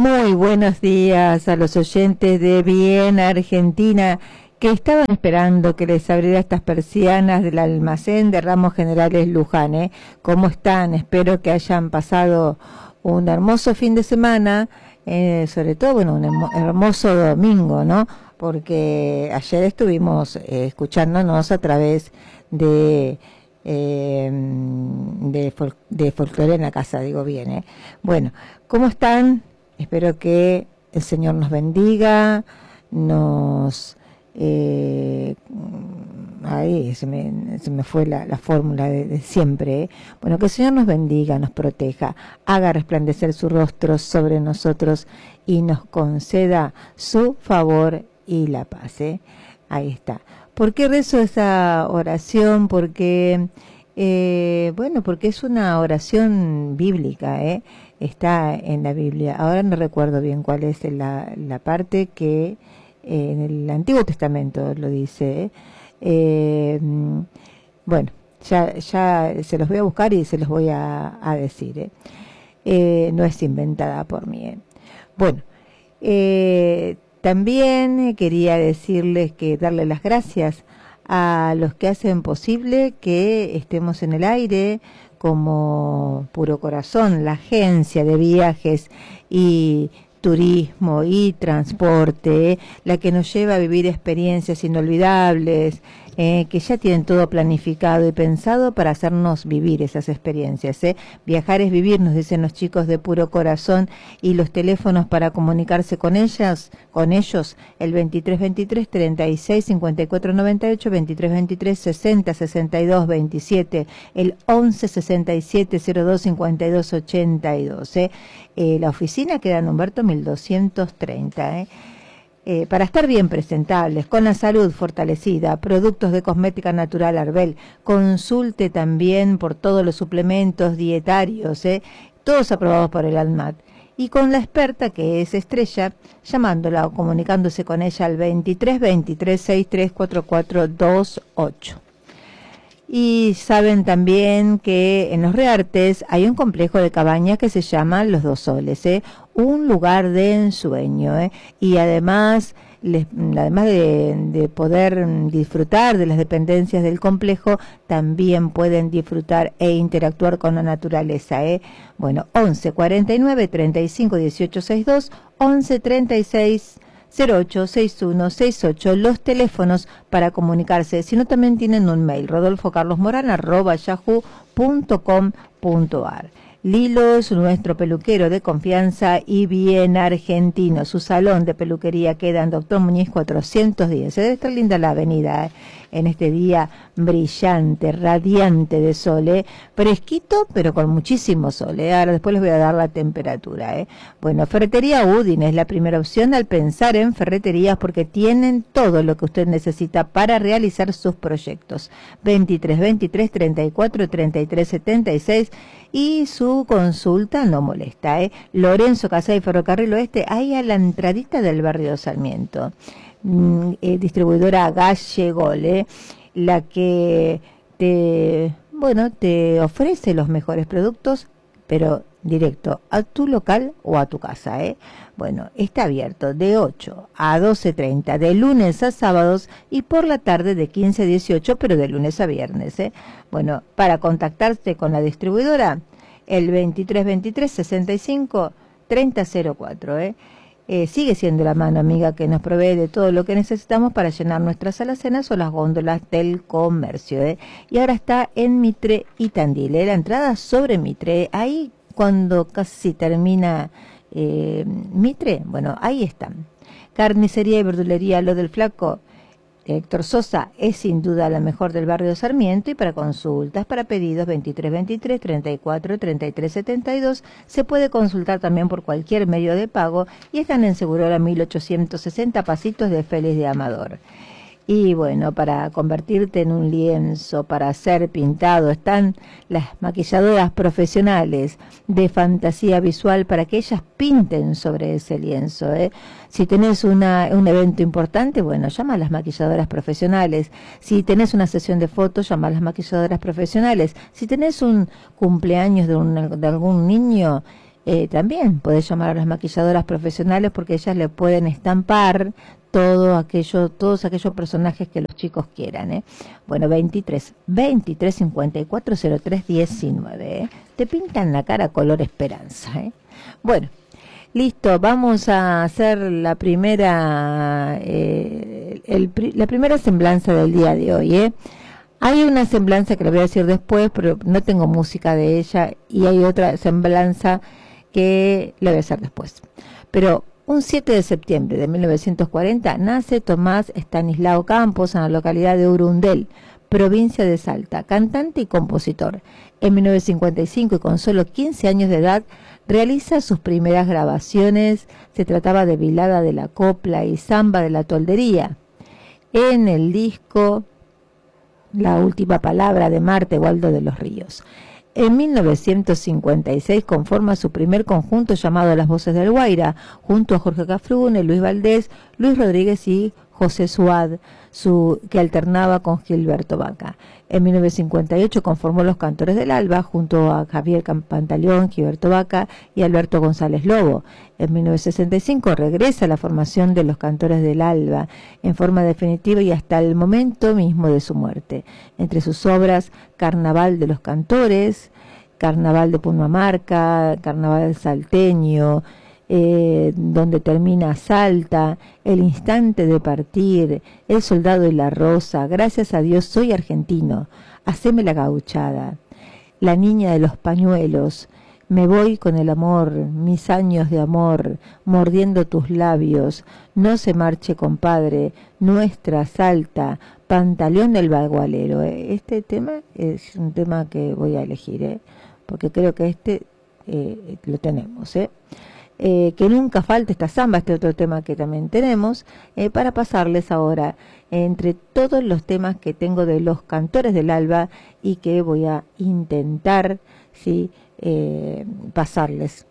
Muy buenos días a los oyentes de Bien Argentina que estaban esperando que les abriera estas persianas del almacén de Ramos Generales Luján. ¿Cómo están? Espero que hayan pasado un hermoso fin de semana, sobre todo, bueno, un hermoso domingo, ¿no? Porque ayer estuvimos escuchándonos a través de folclore en la casa, digo bien, Bueno, ¿cómo están? Espero que el Señor nos bendiga, ahí se me fue la fórmula de siempre, Bueno, que el Señor nos bendiga, nos proteja, haga resplandecer su rostro sobre nosotros y nos conceda su favor y la paz, Ahí está. ¿Por qué rezo esa oración? Porque, porque es una oración bíblica, Está en la Biblia. Ahora no recuerdo bien cuál es la parte que en el Antiguo Testamento lo dice. Bueno, ya se los voy a buscar y se los voy a decir. No es inventada por mí. Bueno, también quería decirles darle las gracias a los que hacen posible que estemos en el aire, como Puro Corazón, la agencia de viajes y turismo y transporte, la que nos lleva a vivir experiencias inolvidables, que ya tienen todo planificado y pensado para hacernos vivir esas experiencias. Viajar es vivir, nos dicen los chicos de Puro Corazón, y los teléfonos para comunicarse con ellos, el 2323 36 54 98, 2323 60 62 27, el 11 67 02 52 82. La oficina queda en Humberto 1230, para estar bien presentables, con la salud fortalecida, productos de cosmética natural Arbel. Consulte también por todos los suplementos dietarios, todos aprobados por el ANMAT. Y con la experta, que es Estrella, llamándola o comunicándose con ella al 23 23 63 44 28. Y saben también que en Los Reartes hay un complejo de cabañas que se llama Los Dos Soles, un lugar de ensueño, y además de poder disfrutar de las dependencias del complejo, también pueden disfrutar e interactuar con la naturaleza. Bueno, 11 49 35 18 62, 11 36 08 61 68, los teléfonos para comunicarse, sino también tienen un mail, rodolfocarlosmoran@yahoo.com.ar. Lilo es nuestro peluquero de confianza y bien argentino. Su salón de peluquería queda en Doctor Muñiz 410. Debe estar linda la avenida, en este día brillante, radiante de sol, fresquito, pero con muchísimo sol. Ahora después les voy a dar la temperatura. Bueno, Ferretería Udine es la primera opción al pensar en ferreterías, porque tienen todo lo que usted necesita para realizar sus proyectos. 23 23 34 33 76, y su consulta no molesta. Lorenzo Casay, Ferrocarril Oeste, ahí a la entradita del barrio Sarmiento. Distribuidora Gallegol, la que te ofrece los mejores productos, pero directo a tu local o a tu casa. Bueno, está abierto de 8 a 12:30, de lunes a sábados, y por la tarde de 15 a 18, pero de lunes a viernes. Bueno, para contactarte con la distribuidora, el 23 23 65 30 04. Sigue siendo la mano amiga que nos provee de todo lo que necesitamos para llenar nuestras alacenas o las góndolas del comercio. Y ahora está en Mitre y Tandil, la entrada sobre Mitre, ahí cuando casi termina Mitre, bueno, ahí están. Carnicería y verdulería Lo del Flaco, Héctor Sosa, es sin duda la mejor del barrio Sarmiento, y para consultas, para pedidos 23 23 34 33 72, se puede consultar también por cualquier medio de pago, y están en Segurola 1860, Pasitos de Félix de Amador. Y bueno, para convertirte en un lienzo, para ser pintado, están las maquilladoras profesionales de fantasía visual para que ellas pinten sobre ese lienzo. Si tenés un evento importante, bueno, llama a las maquilladoras profesionales. Si tenés una sesión de fotos, llama a las maquilladoras profesionales. Si tenés un cumpleaños de algún niño, también podés llamar a las maquilladoras profesionales porque ellas le pueden estampar todos aquellos personajes que los chicos quieran, ¿eh? Bueno, 23 54 03 19, ¿eh? Te pintan la cara color esperanza, ¿eh? Bueno, listo, vamos a hacer la primera la primera semblanza del día de hoy, ¿eh? Hay una semblanza que le voy a decir después, pero no tengo música de ella, y hay otra semblanza que le voy a hacer después. Pero un 7 de septiembre de 1940 nace Tomás Estanislao Campos en la localidad de Urundel, provincia de Salta, cantante y compositor. En 1955, y con solo 15 años de edad, realiza sus primeras grabaciones. Se trataba de Vilada de la Copla y Samba de la Toldería. En el disco La Última Palabra de Marte Waldo de los Ríos. En 1956 conforma su primer conjunto llamado Las Voces del Guaira, junto a Jorge Cafrune, Luis Valdés, Luis Rodríguez y José Suad, que alternaba con Gilberto Vaca. En 1958 conformó Los Cantores del Alba, junto a Javier Pantaleón, Gilberto Vaca y Alberto González Lobo. En 1965 regresa a la formación de Los Cantores del Alba, en forma definitiva y hasta el momento mismo de su muerte. Entre sus obras, Carnaval de los Cantores, Carnaval de Pumamarca, Carnaval salteño, donde termina Salta, El instante de partir, El soldado y la rosa, Gracias a Dios soy argentino, Haceme la gauchada, La niña de los pañuelos, Me voy con el amor, Mis años de amor, Mordiendo tus labios, No se marche compadre, Nuestra Salta, Pantaleón del Bagualero. Este tema es un tema que voy a elegir, porque creo que lo tenemos, que nunca falte esta samba, este otro tema que también tenemos, para pasarles ahora entre todos los temas que tengo de Los Cantores del Alba y que voy a intentar, ¿sí?, pasarles.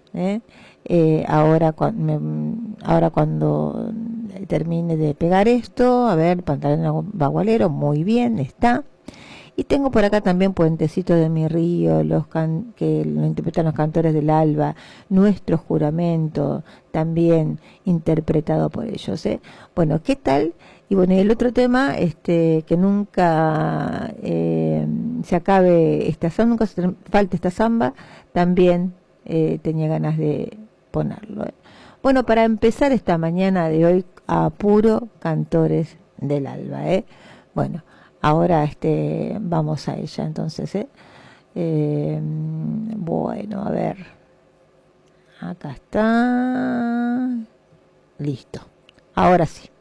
Ahora cuando termine de pegar esto, a ver, Pantalón Bagualero, muy bien, está. Y tengo por acá también Puentecito de mi río, que lo interpretan Los Cantores del Alba, Nuestro Juramento, también interpretado por ellos, ¿eh? Bueno, ¿qué tal? Y bueno, el otro tema, que nunca se acabe esta samba, nunca se falte esta samba, también tenía ganas de ponerlo, ¿eh? Bueno, para empezar esta mañana de hoy, a puro Cantores del Alba, ¿eh? Bueno, ahora vamos a ella entonces, bueno, a ver, acá está, listo, ahora sí.